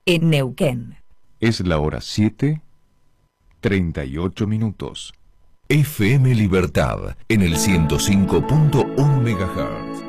en Neuquén. Es la hora 7:38. FM Libertad en el 105.1 MHz.